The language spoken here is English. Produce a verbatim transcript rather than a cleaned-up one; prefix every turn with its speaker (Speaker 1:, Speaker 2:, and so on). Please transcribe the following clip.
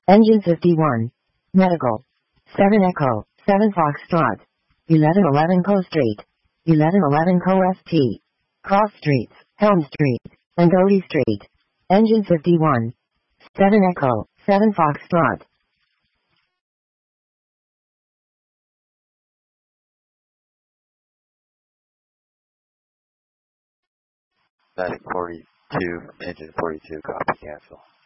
Speaker 1: Engine fifty-one. Medical. seven Echo, seven Foxtrot. eleven eleven Co Street. eleven eleven Co S T. Cross Streets, Helm Street, and Odie Street. Engine fifty-one. seven Echo, seven Foxtrot.
Speaker 2: Medic forty-two, engine forty-two, copy, cancel.